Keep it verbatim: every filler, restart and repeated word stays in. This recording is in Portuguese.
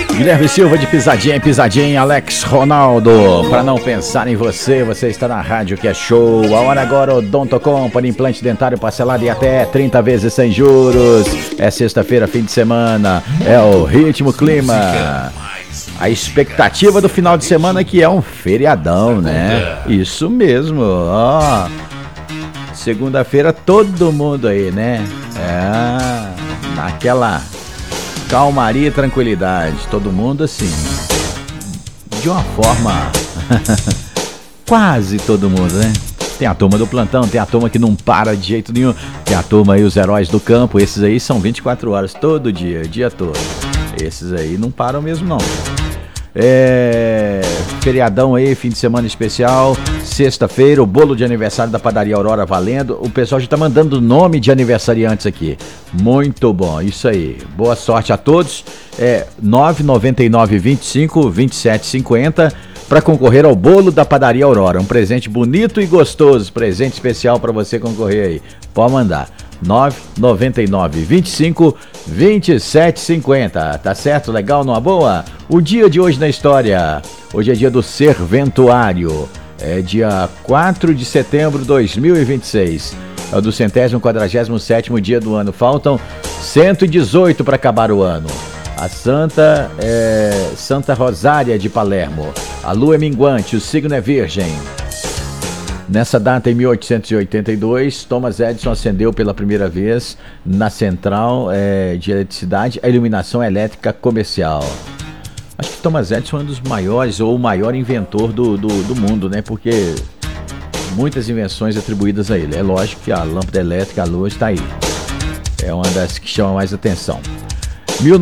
Guilherme Silva de Pisadinha em Pisadinha, Alex Ronaldo. Para não pensar em você, você está na rádio que é show. A hora agora, Odonto Company, implante dentário parcelado em até trinta vezes sem juros. É sexta-feira, fim de semana, é o ritmo clima. A expectativa do final de semana que é um feriadão, né? Isso mesmo, ó. Segunda-feira todo mundo aí, né? É, naquela calmaria e tranquilidade. Todo mundo assim, de uma forma... Quase todo mundo, né? Tem a turma do plantão, tem a turma que não para de jeito nenhum. Tem a turma aí, os heróis do campo. Esses aí são vinte e quatro horas, todo dia, o dia todo. Esses aí não param mesmo não. É... Feriadão aí, fim de semana especial. Sexta-feira, o bolo de aniversário da Padaria Aurora valendo. O pessoal já tá mandando nome de aniversariantes aqui. Muito bom, isso aí. Boa sorte a todos. É nove nove nove, vinte e cinco, vinte e sete cinquenta para concorrer ao bolo da Padaria Aurora. Um presente bonito e gostoso. Presente especial para você concorrer aí. Pode mandar. nove nove nove, vinte e cinco, vinte e sete cinquenta. Tá certo? Legal? Numa boa? O dia de hoje na história. Hoje é dia do Serventuário. É dia quatro de setembro de dois mil e vinte e seis. É o do centésimo quadragésimo sétimo dia do ano. Faltam cento e dezoito para acabar o ano. A santa é Santa Rosária de Palermo. A lua é minguante, o signo é virgem. Nessa data, em mil oitocentos e oitenta e dois, Thomas Edison acendeu pela primeira vez na central é, de eletricidade a iluminação elétrica comercial. Acho que Thomas Edison é um dos maiores, ou o maior inventor do, do, do mundo, né? Porque muitas invenções atribuídas a ele. É lógico que a lâmpada elétrica, a luz, está aí. É uma das que chama mais atenção.